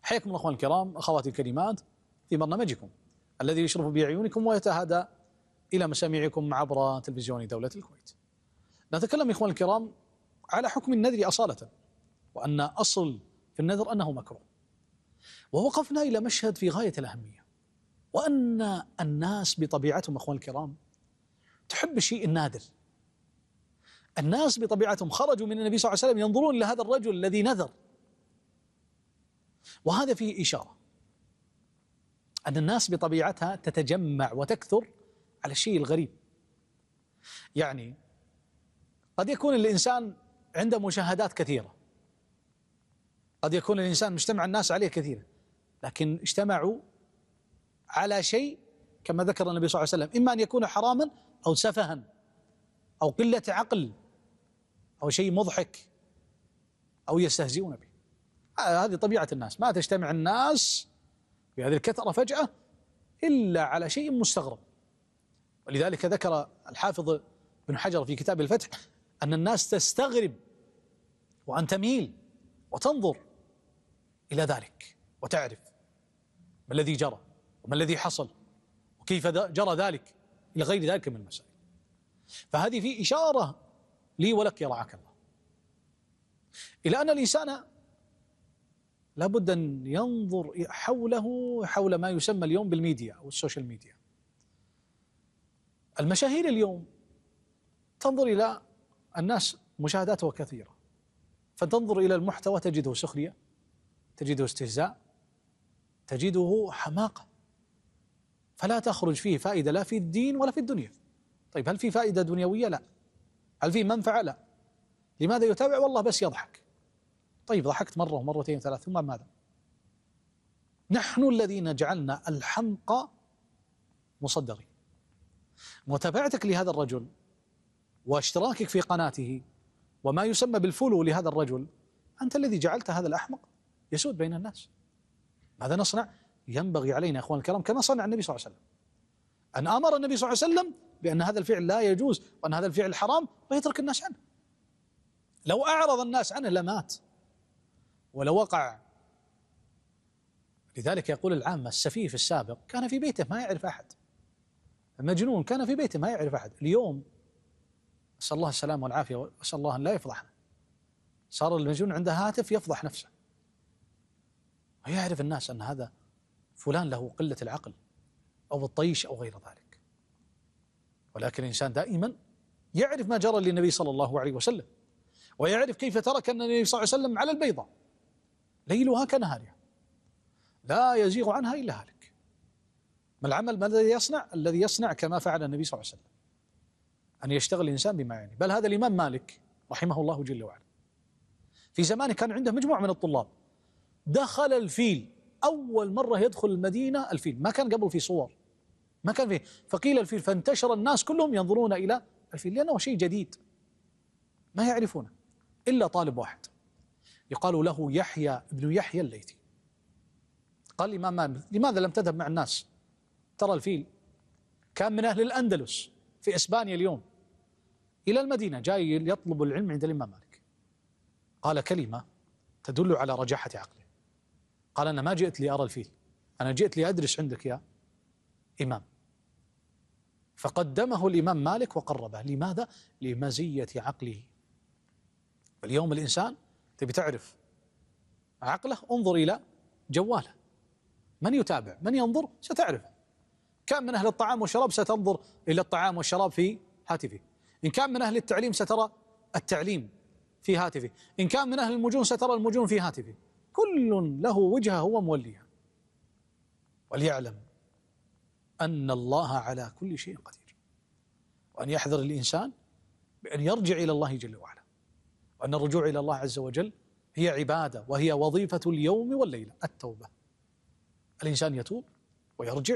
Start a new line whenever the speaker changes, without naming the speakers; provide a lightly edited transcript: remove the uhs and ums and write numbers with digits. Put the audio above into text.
حياكم الله اخواني الكرام، اخواتي الكريمات، في برنامجكم الذي يشرف باعينكم ويتهادى الى مسامعكم عبر تلفزيون دولة الكويت. نتكلم اخواني الكرام على حكم النذر اصالة، وان اصل في النذر انه مكروه. ووقفنا الى مشهد في غاية الاهمية، وان الناس بطبيعتهم اخواني الكرام تحب الشيء النادر. الناس بطبيعتهم خرجوا من النبي صلى الله عليه وسلم ينظرون الى هذا الرجل الذي نذر، وهذا فيه إشارة أن الناس بطبيعتها تتجمع وتكثر على الشيء الغريب. يعني قد يكون الإنسان عنده مشاهدات كثيرة، قد يكون الإنسان مجتمع الناس عليه كثيرا، لكن اجتمعوا على شيء كما ذكر النبي صلى الله عليه وسلم، إما أن يكون حراما أو سفها أو قلة عقل أو شيء مضحك أو يستهزئون به. هذه طبيعة الناس، ما تجتمع الناس بهذه الكثرة فجأة إلا على شيء مستغرب. ولذلك ذكر الحافظ بن حجر في كتاب الفتح أن الناس تستغرب وأن تميل وتنظر إلى ذلك وتعرف ما الذي جرى وما الذي حصل وكيف جرى ذلك إلى غير ذلك من المسائل. فهذه في إشارة لي ولك يرعاك الله إلى أن الإنسان لابد أن ينظر حول ما يسمى اليوم بالميديا أو السوشيال ميديا. المشاهير اليوم تنظر إلى الناس مشاهداته كثيرة، فتنظر إلى المحتوى تجده سخرية، تجده استهزاء، تجده حماقة، فلا تخرج فيه فائدة لا في الدين ولا في الدنيا. طيب هل في فائدة دنيوية؟ لا. هل في منفعة؟ لا. لماذا يتابع؟ والله بس يضحك. طيب ضحكت مرة ومرتين ثلاث، ثم ماذا؟ نحن الذين جعلنا الحمقى مصدرين. متابعتك لهذا الرجل واشتراكك في قناته وما يسمى بالفولو لهذا الرجل، أنت الذي جعلت هذا الأحمق يسود بين الناس. ماذا نصنع؟ ينبغي علينا أخوان الكرام كما صنع النبي صلى الله عليه وسلم، أن أمر النبي صلى الله عليه وسلم بأن هذا الفعل لا يجوز وأن هذا الفعل حرام ويترك الناس عنه. لو أعرض الناس عنه لمات ولو وقع. لذلك يقول العامة السفيه في السابق كان في بيته ما يعرف أحد، المجنون كان في بيته ما يعرف أحد. اليوم أسأل الله السلامة والعافية وأسأل الله أن لا يفضحنا، صار المجنون عنده هاتف يفضح نفسه ويعرف الناس أن هذا فلان له قلة العقل أو الطيش أو غير ذلك. ولكن الإنسان دائما يعرف ما جرى للنبي صلى الله عليه وسلم، ويعرف كيف ترك النبي صلى الله عليه وسلم على البيضة ليلها كنهارها لا يزيغ عنها إلا هالك. ما العمل؟ ما الذي يصنع؟ الذي يصنع كما فعل النبي صلى الله عليه وسلم، أن يشتغل الإنسان بما يعني. بل هذا الإمام مالك رحمه الله جل وعلا في زمانه كان عنده مجموعة من الطلاب، دخل الفيل أول مرة يدخل المدينة الفيل، ما كان قبل في صور، ما كان فيه، فقيل الفيل فانتشر الناس كلهم ينظرون إلى الفيل لأنه شيء جديد ما يعرفونه إلا طالب واحد يقال له يحيى ابن يحيى الليثي. قال الإمام مالك لماذا لم تذهب مع الناس؟ ترى الفيل كان من أهل الأندلس في إسبانيا اليوم إلى المدينة جاي يطلب العلم عند الإمام مالك. قال كلمة تدل على رجاحة عقله، قال أنا ما جئت لأرى الفيل، أنا جئت لأدرس عندك يا إمام. فقدمه الإمام مالك وقربه. لماذا؟ لمزية عقله. اليوم الإنسان تبي تعرف عقله، انظر إلى جواله، من يتابع من ينظر ستعرفه. كان من أهل الطعام والشراب ستنظر إلى الطعام والشراب في هاتفه، إن كان من أهل التعليم سترى التعليم في هاتفه، إن كان من أهل المجون سترى المجون في هاتفه. كل له وجهه هو موليها. وليعلم أن الله على كل شيء قدير، وأن يحذر الإنسان بأن يرجع إلى الله جل وعلا، وأن الرجوع إلى الله عز وجل هي عبادة وهي وظيفة اليوم والليلة التوبة. الإنسان يتوب ويرجع